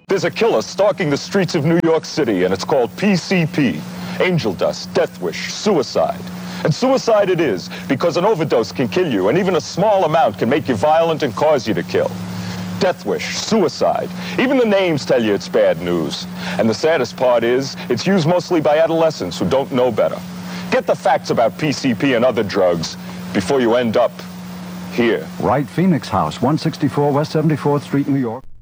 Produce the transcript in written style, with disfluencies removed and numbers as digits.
There's a killer stalking the streets of New York City, and it's called PCP. Angel dust, death wish, suicide. And suicide it is, because an overdose can kill you, and even a small amount can make you violent and cause you to kill. Death wish, suicide. Even the names tell you it's bad news. And the saddest part is, it's used mostly by adolescents who don't know better. Get the facts about PCP and other drugs before you end up here. Wright Phoenix House, 164 West 74th Street, New York.